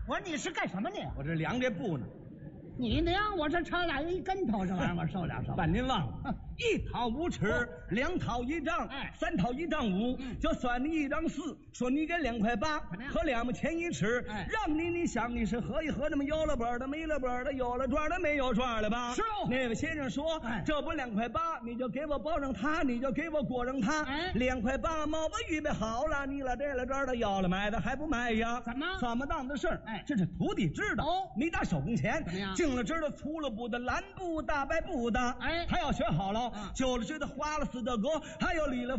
我说你是干什么你？ 我这量这布呢。 你娘！我这差俩一跟头，这玩意儿我受俩受。 把您忘了，1套5尺，2套1丈，3套1丈5，就算你1丈4，说你给2块8，和2毛钱1尺，让你想你是喝一喝，那么有了本的没了本的，有了转的没有转了吧？ 是哦。 那位先生说，这不2块8，你就给我包上它，你就给我裹上它，2块8毛我预备好了，你了这了这的，要了买的还不卖呀？怎么当的事儿？这是徒弟知道哦，没打手工钱， 怎么样？ 净了知道粗了布的、蓝布、大白布的，还要学好了，久了知道花了4的格，还有理了